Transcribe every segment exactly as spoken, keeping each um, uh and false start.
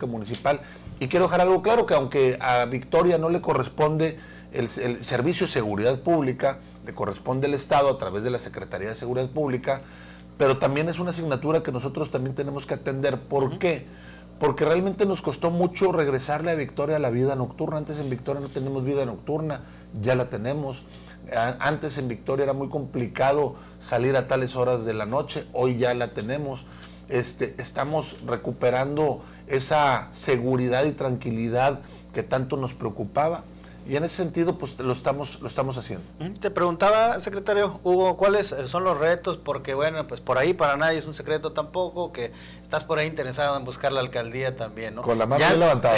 municipal. Y quiero dejar algo claro, que aunque a Victoria no le corresponde el, el servicio de seguridad pública, le corresponde el Estado a través de la Secretaría de Seguridad Pública, pero también es una asignatura que nosotros también tenemos que atender. ¿Por uh-huh. qué? Porque realmente nos costó mucho regresarle a Victoria a la vida nocturna. Antes en Victoria no tenemos vida nocturna, ya la tenemos. Antes en Victoria era muy complicado salir a tales horas de la noche, hoy ya la tenemos. Este, estamos recuperando esa seguridad y tranquilidad que tanto nos preocupaba, y en ese sentido pues lo estamos, lo estamos haciendo. Te preguntaba, secretario Hugo, ¿cuáles son los retos? Porque bueno, pues por ahí para nadie es un secreto tampoco, que estás por ahí interesado en buscar la alcaldía también, ¿no? Con la mano bien levantada.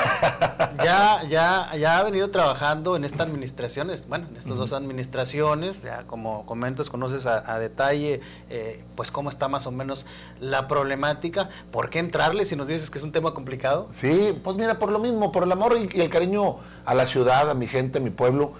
ya, ya, ya ha venido trabajando en esta administración, bueno, en estas uh-huh. dos administraciones, ya como comentas, conoces a, a detalle, eh, pues cómo está más o menos la problemática. ¿Por qué entrarle si nos dices que es un tema complicado? Sí, pues mira, por lo mismo, por el amor y, y el cariño a la ciudad, a mi gente, a mi pueblo.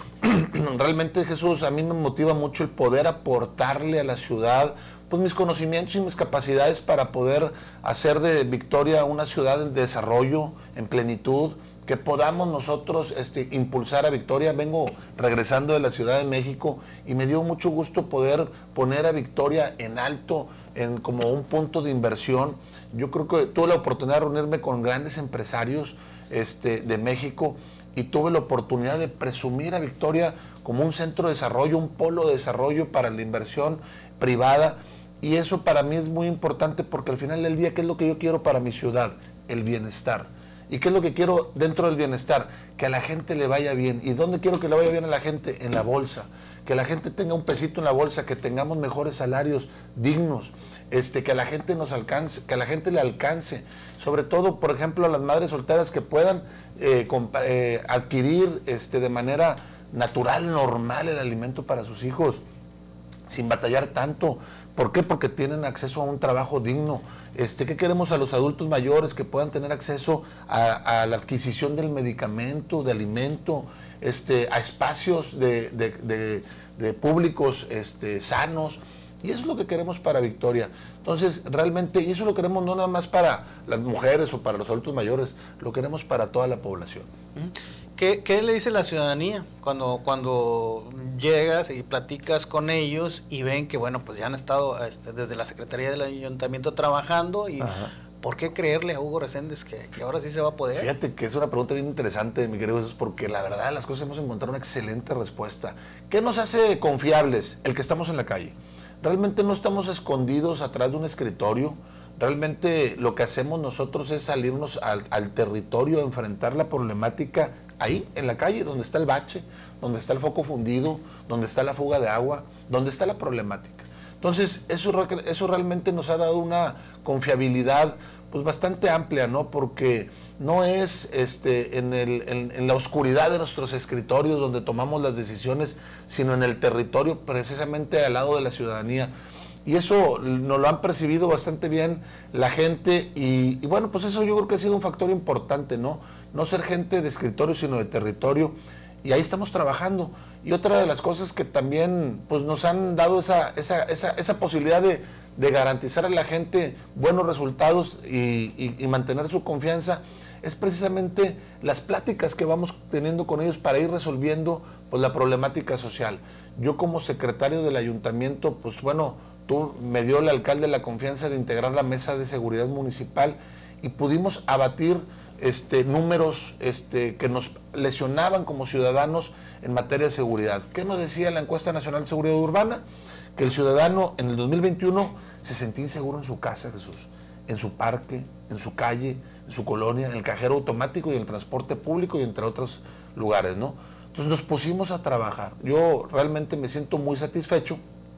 Realmente, Jesús, a mí me motiva mucho el poder aportarle a la ciudad pues mis conocimientos y mis capacidades para poder hacer de Victoria una ciudad en desarrollo, en plenitud, que podamos nosotros este, impulsar a Victoria. Vengo regresando de la Ciudad de México y me dio mucho gusto poder poner a Victoria en alto, en como un punto de inversión. Yo creo que tuve la oportunidad de reunirme con grandes empresarios este, de México, y tuve la oportunidad de presumir a Victoria como un centro de desarrollo, un polo de desarrollo para la inversión privada, y eso para mí es muy importante, porque al final del día, ¿qué es lo que yo quiero para mi ciudad? El bienestar. ¿Y qué es lo que quiero dentro del bienestar? Que a la gente le vaya bien. ¿Y dónde quiero que le vaya bien a la gente? En la bolsa. Que la gente tenga un pesito en la bolsa, que tengamos mejores salarios dignos, este, que a la gente nos alcance, que a la gente le alcance, sobre todo, por ejemplo, a las madres solteras, que puedan eh, eh, adquirir este, de manera natural, normal, el alimento para sus hijos, sin batallar tanto. ¿Por qué? Porque tienen acceso a un trabajo digno. Este, ¿qué queremos a los adultos mayores? Que puedan tener acceso a, a la adquisición del medicamento, de alimento, este, a espacios de, de, de, de públicos este, sanos. Y eso es lo que queremos para Victoria. Entonces, realmente, y eso lo queremos no nada más para las mujeres o para los adultos mayores, lo queremos para toda la población. ¿Qué, qué le dice la ciudadanía cuando, cuando llegas y platicas con ellos y ven que, bueno, pues ya han estado este, desde la Secretaría del Ayuntamiento trabajando y... Ajá. ¿Por qué creerle a Hugo Reséndez que, que ahora sí se va a poder? Fíjate que es una pregunta bien interesante, mi querido Jesús, porque la verdad las cosas hemos encontrado una excelente respuesta. ¿Qué nos hace confiables? El que estamos en la calle. Realmente no estamos escondidos atrás de un escritorio. Realmente lo que hacemos nosotros es salirnos al, al territorio, a enfrentar la problemática ahí, en la calle, donde está el bache, donde está el foco fundido, donde está la fuga de agua, donde está la problemática. Entonces, eso, eso realmente nos ha dado una confiabilidad pues bastante amplia, ¿no? Porque no es este, en, el, en, en la oscuridad de nuestros escritorios donde tomamos las decisiones, sino en el territorio, precisamente al lado de la ciudadanía. Y eso nos lo han percibido bastante bien la gente, y, y bueno, pues eso yo creo que ha sido un factor importante, ¿no? No ser gente de escritorio, sino de territorio. Y ahí estamos trabajando. Y otra de las cosas que también pues, nos han dado esa, esa, esa, esa posibilidad de, de garantizar a la gente buenos resultados y, y, y mantener su confianza es precisamente las pláticas que vamos teniendo con ellos para ir resolviendo pues, la problemática social. Yo como secretario del ayuntamiento, pues bueno, tú me dio el alcalde la confianza de integrar la mesa de seguridad municipal y pudimos abatir Este, números este, que nos lesionaban como ciudadanos en materia de seguridad. ¿Qué nos decía la encuesta nacional de seguridad urbana? Que el ciudadano en el dos mil veintiuno se sentía inseguro en su casa, Jesús, en su parque, en su calle, en su colonia, en el cajero automático y en el transporte público y entre otros lugares, ¿no? Entonces nos pusimos a trabajar. Yo realmente me siento muy satisfecho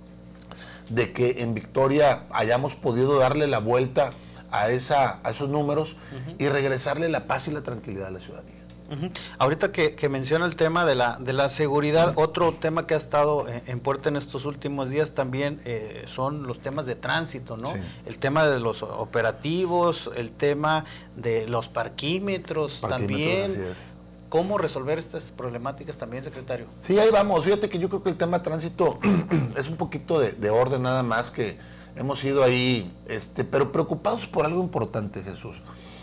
de que en Victoria hayamos podido darle la vuelta a, esa, a esos números uh-huh. y regresarle la paz y la tranquilidad a la ciudadanía. Uh-huh. Ahorita que, que menciona el tema de la, de la seguridad, uh-huh. otro tema que ha estado en, en puerta en estos últimos días también eh, son los temas de tránsito, ¿no? Sí. El tema de los operativos, el tema de los parquímetros, parquímetros también. Así es. ¿Cómo resolver estas problemáticas también, secretario? Sí, ahí vamos. Fíjate que yo creo que el tema de tránsito es un poquito de, de orden nada más, que hemos ido ahí, este, pero preocupados por algo importante, Jesús.